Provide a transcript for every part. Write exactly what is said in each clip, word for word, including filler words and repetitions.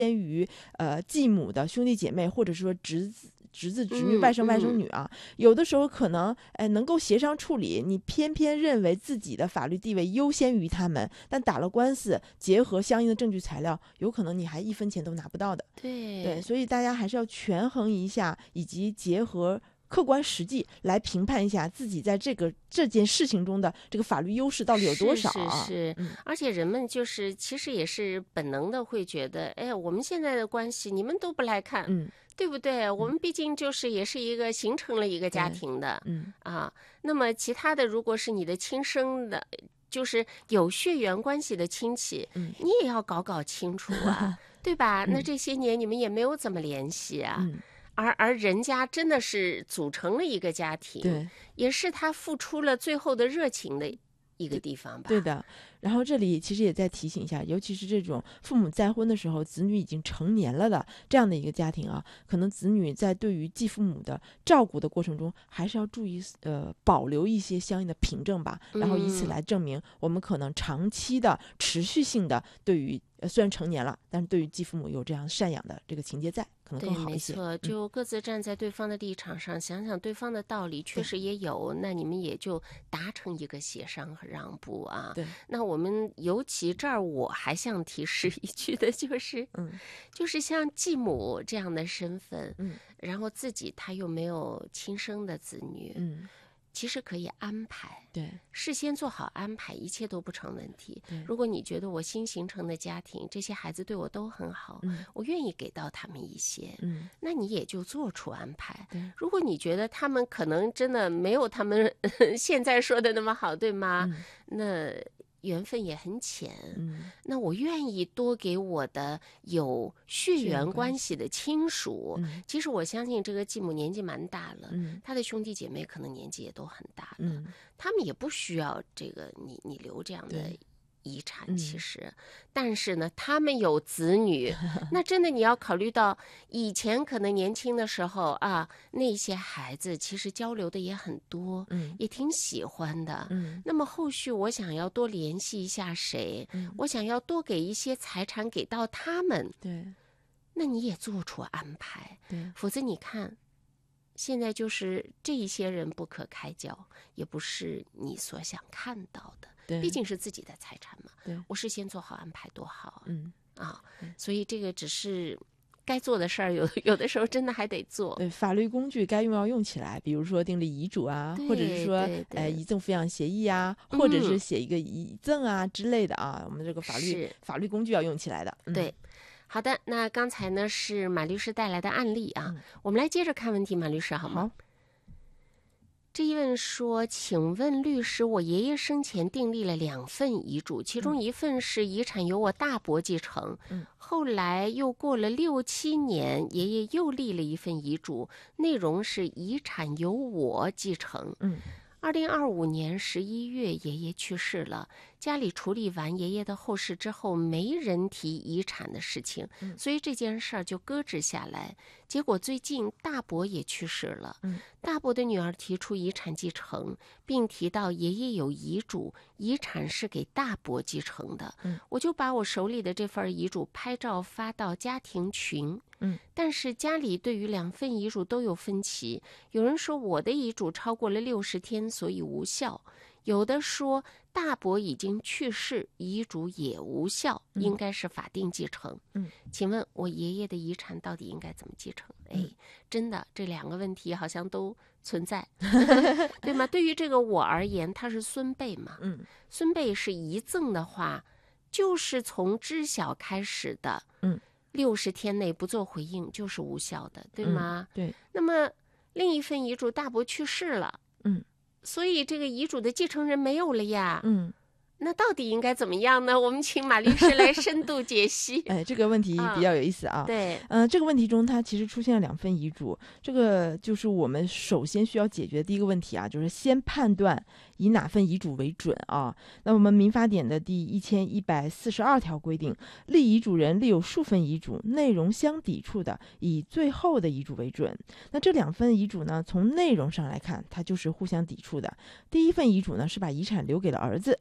先于呃继母的兄弟姐妹，或者说侄子。侄子、侄女、 嗯外甥、外甥嗯女啊，有的时候可能哎能够协商处理，你偏偏认为自己的法律地位优先于他们，但打了官司，结合相应的证据材料，有可能你还一分钱都拿不到的。 对对，所以大家还是要权衡一下，以及结合客观实际来评判一下自己在这个这件事情中的这个法律优势到底有多少啊？ 是是是， 嗯， 而且人们就是其实也是本能的会觉得，哎，我们现在的关系你们都不来看， 嗯， 对不对？我们毕竟就是也是一个形成了一个家对庭的， 嗯啊，那么其他的如果是你的亲生的，就是有血缘关系的亲戚， 嗯你也要搞搞清楚啊，对吧？那这些年你们也没有怎么联系啊。 嗯， 而而人家真的是组成了一个家庭， 对。 也是他付出了最后的热情的一个地方吧。 对的，然后这里其实也再提醒一下，尤其是这种父母再婚的时候，子女已经成年了的这样的一个家庭啊，可能子女在对于继父母的照顾的过程中，还是要注意呃保留一些相应的凭证吧，然后以此来证明我们可能长期的持续性的对于呃虽然成年了，但是对于继父母有这样赡养的这个情节在，可能对， 更好一些。 没错，就各自站在对方的立场上，嗯、想想对方的道理，确实也有，那你们也就达成一个协商和让步啊。 对， 那我们尤其这儿我还想提示一句的就是， 嗯， 就是像继母这样的身份， 嗯， 然后自己他又没有亲生的子女， 嗯。 其实可以安排， 对， 事先做好安排，一切都不成问题。如果你觉得我新形成的家庭，这些孩子对我都很好， 嗯， 我愿意给到他们一些， 嗯， 那你也就做出安排。 对， 如果你觉得他们可能真的没有他们现在说的那么好，对吗？ 嗯、 那缘分也很浅， 嗯， 那我愿意多给我的有血缘关系的亲属。 嗯、 其实我相信这个继母年纪蛮大了， 嗯， 他的兄弟姐妹可能年纪也都很大了， 嗯， 他们也不需要这个你你留这样的遗产， 嗯、 其实，但是呢，他们有子女，那真的你要考虑到以前可能年轻的时候啊，那些孩子其实交流的也很多， 嗯， 也挺喜欢的， 嗯， 那么后续我想要多联系一下谁， 嗯， 我想要多给一些财产给到他们， 对， 那你也做出安排， 对， 否则你看。现在就是这一些人不可开交，也不是你所想看到的。 对， 毕竟是自己的财产嘛。 对， 我事先做好安排多好啊！ 嗯啊，所以这个只是该做的事儿，有有的时候真的还得做。 对，法律工具该用要用起来，比如说订立遗嘱啊，或者是说呃遗赠抚养协议啊，或者是写一个遗赠啊、嗯、之类的啊，我们这个法律法律工具要用起来的。嗯、 对。好的，那刚才呢是马律师带来的案例啊，嗯、我们来接着看问题，马律师好吗？ 好。 这一问说，请问律师，我爷爷生前订立了两份遗嘱，其中一份是遗产由我大伯继承， 嗯， 后来又过了六七年，爷爷又立了一份遗嘱，内容是遗产由我继承， 嗯。 二零二五年十一月，爷爷去世了。家里处理完爷爷的后事之后，没人提遗产的事情， 嗯、 所以这件事儿就搁置下来。结果最近大伯也去世了， 嗯、 大伯的女儿提出遗产继承，并提到爷爷有遗嘱，遗产是给大伯继承的。 嗯、 我就把我手里的这份遗嘱拍照发到家庭群。 嗯， 但是家里对于两份遗嘱都有分歧，有人说我的遗嘱超过了六十天，所以无效；有的说大伯已经去世，遗嘱也无效，应该是法定继承。 嗯， 请问我爷爷的遗产到底应该怎么继承？哎，真的这两个问题好像都存在，对吗？对于这个我而言，他是孙辈嘛， 嗯， 孙辈是遗赠的话，就是从知晓开始的， 嗯。 六十天内不做回应就是无效的，对吗？ 嗯、对。 那么另一份遗嘱，大伯去世了， 嗯， 所以这个遗嘱的继承人没有了呀。 嗯， 那到底应该怎么样呢？我们请马律师来深度解析。 哎，这个问题比较有意思啊。 啊对， 嗯、呃，这个问题中它其实出现了两份遗嘱，这个就是我们首先需要解决的第一个问题啊，就是先判断以哪份遗嘱为准啊。那我们民法典的第一千一百四十二条规定，立遗嘱人立有数份遗嘱，内容相抵触的，以最后的遗嘱为准。那这两份遗嘱呢，从内容上来看，它就是互相抵触的。第一份遗嘱呢，是把遗产留给了儿子；第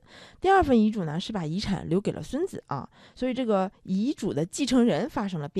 二份遗嘱呢是把遗产留给了孙子啊，所以这个遗嘱的继承人发生了变